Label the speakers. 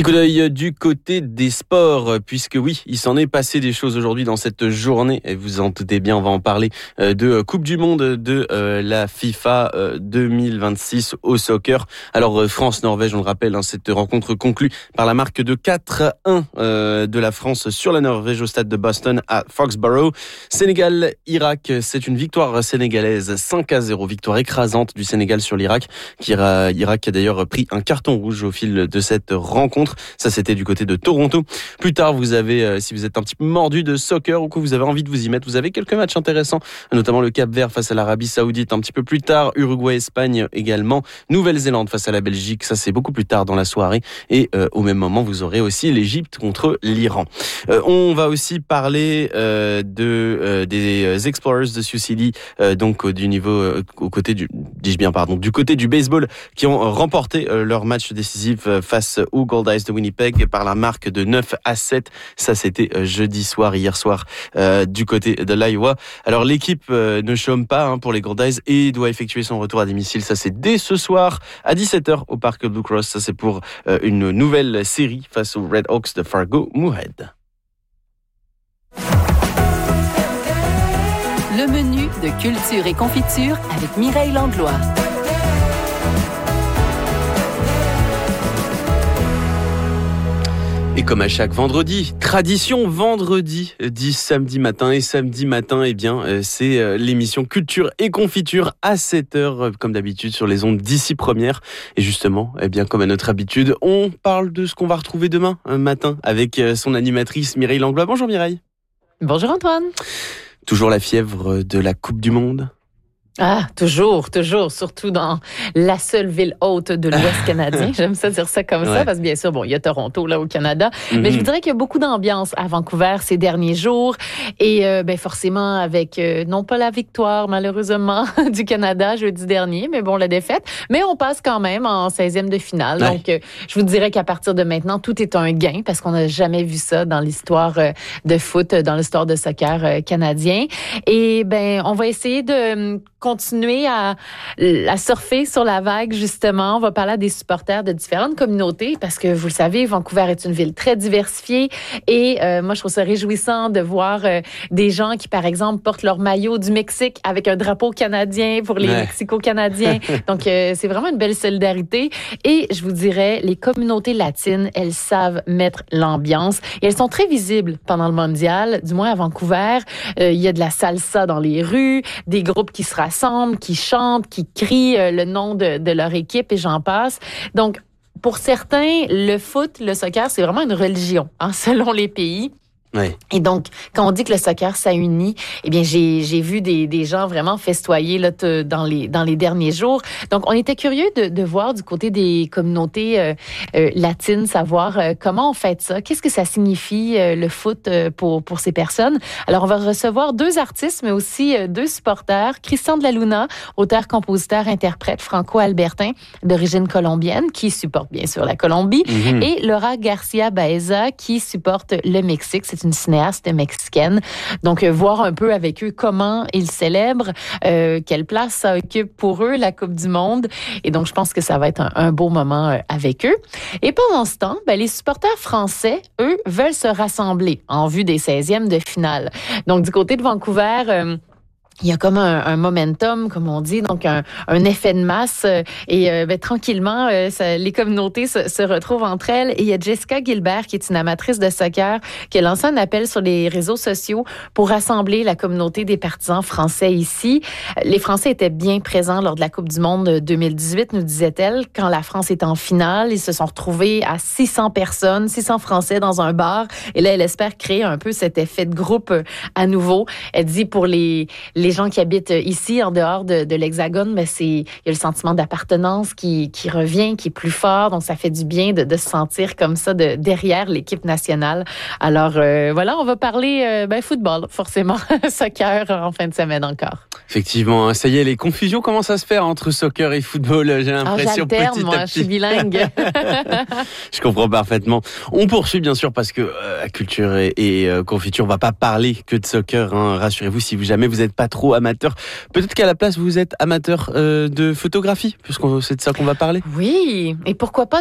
Speaker 1: coup d'œil du côté des sports, puisque oui, il s'en est passé des choses aujourd'hui dans cette journée, et vous en doutez bien, on va en parler de Coupe du Monde de la FIFA 2026 au soccer. Alors France-Norvège, on le rappelle, cette rencontre conclue par la marque de 4-1 de la France sur la Norvège au stade de Boston à Foxborough. Sénégal-Irak, c'est une victoire sénégalaise 5-0, victoire écrasante du Sénégal sur l'Irak. Irak a d'ailleurs pris un carton rouge au fil de cette rencontre. Ça, c'était du côté de Toronto. Plus tard, vous avez, si vous êtes un petit peu mordu de soccer ou que vous avez envie de vous y mettre, vous avez quelques matchs intéressants, notamment le Cap-Vert face à l'Arabie Saoudite un petit peu plus tard, Uruguay-Espagne également, Nouvelle-Zélande face à la Belgique, ça c'est beaucoup plus tard dans la soirée. Et au même moment, vous aurez aussi l'Égypte contre l'Iran. On va aussi parler des Explorers de Sioux City, donc du niveau du côté du baseball, qui ont remporté leur match décisif face aux Gold Eyes de Winnipeg par la marque de 9-7. Ça, c'était hier soir, du côté de l'Iowa. Alors, l'équipe ne chôme pas pour les Gold Eyes et doit effectuer son retour à domicile. Ça, c'est dès ce soir à 17h au parc Blue Cross. Ça, c'est pour une nouvelle série face aux Red Hawks de Fargo-Moorhead.
Speaker 2: Le menu de culture et confiture avec Mireille Langlois.
Speaker 1: Et comme à chaque vendredi, tradition vendredi, dit samedi matin. Et samedi matin, c'est l'émission Culture et Confiture à 7h, comme d'habitude, sur les ondes d'ici première. Et justement, comme à notre habitude, on parle de ce qu'on va retrouver demain matin avec son animatrice Mireille Langlois. Bonjour Mireille.
Speaker 2: Bonjour Antoine.
Speaker 1: Toujours la fièvre de la Coupe du Monde?
Speaker 2: Ah, toujours, surtout dans la seule ville haute de l'Ouest canadien. J'aime ça dire ça comme ça, parce que bien sûr, il y a Toronto, là, au Canada. Mais je vous dirais qu'il y a beaucoup d'ambiance à Vancouver ces derniers jours. Et, forcément, avec, non pas la victoire, malheureusement, du Canada jeudi dernier, mais bon, la défaite. Mais on passe quand même en 16e de finale. Ouais. Donc, je vous dirais qu'à partir de maintenant, tout est un gain, parce qu'on n'a jamais vu ça dans l'histoire de foot, dans l'histoire de soccer canadien. Et, on va essayer de continuer à surfer sur la vague, justement. On va parler à des supporters de différentes communautés parce que, vous le savez, Vancouver est une ville très diversifiée et moi, je trouve ça réjouissant de voir des gens qui, par exemple, portent leur maillot du Mexique avec un drapeau canadien pour les Mexico-Canadiens. Donc, c'est vraiment une belle solidarité. Et je vous dirais, les communautés latines, elles savent mettre l'ambiance et elles sont très visibles pendant le mondial, du moins à Vancouver. Il y a de la salsa dans les rues, des groupes qui se rassemblent, qui chantent, qui crient le nom de leur équipe et j'en passe. Donc, pour certains, le foot, le soccer, c'est vraiment une religion, selon les pays. Ouais. Et donc, quand on dit que le soccer, ça unit, j'ai vu des gens vraiment festoyer là, dans les derniers jours. Donc, on était curieux de voir du côté des communautés latines, savoir comment on fête ça, qu'est-ce que ça signifie le foot pour ces personnes. Alors, on va recevoir 2 artistes, mais aussi 2 supporters. Christian de la Luna, auteur, compositeur, interprète franco-albertain d'origine colombienne, qui supporte bien sûr la Colombie, et Laura Garcia Baeza, qui supporte le Mexique. C'est une cinéaste mexicaine. Donc, voir un peu avec eux comment ils célèbrent, quelle place ça occupe pour eux, la Coupe du Monde. Et donc, je pense que ça va être un beau moment avec eux. Et pendant ce temps, les supporters français, eux, veulent se rassembler en vue des 16e de finale. Donc, du côté de Vancouver, il y a comme un momentum, comme on dit, donc un effet de masse. Et tranquillement, les communautés se retrouvent entre elles. Et il y a Jessica Gilbert, qui est une amatrice de soccer, qui a lancé un appel sur les réseaux sociaux pour rassembler la communauté des partisans français ici. Les Français étaient bien présents lors de la Coupe du Monde 2018, nous disait-elle. Quand la France est en finale, ils se sont retrouvés à 600 personnes, 600 Français dans un bar. Et là, elle espère créer un peu cet effet de groupe à nouveau. Elle dit pour les gens qui habitent ici, en dehors de l'Hexagone, il y a le sentiment d'appartenance qui revient, qui est plus fort. Donc, ça fait du bien de se sentir comme ça derrière l'équipe nationale. Alors, on va parler football, forcément, soccer en fin de semaine encore.
Speaker 1: Effectivement, ça y est, les confusions commencent à se faire entre soccer et football, j'ai l'impression.
Speaker 2: J'alterne,
Speaker 1: petit à
Speaker 2: moi,
Speaker 1: petit.
Speaker 2: je suis bilingue.
Speaker 1: Je comprends parfaitement. On poursuit bien sûr parce que culture et confiture, on va pas parler que de soccer. Rassurez-vous, si jamais vous n'êtes pas trop amateur, peut-être qu'à la place vous êtes amateur de photographie, puisque c'est de ça qu'on va parler.
Speaker 2: Oui, et pourquoi pas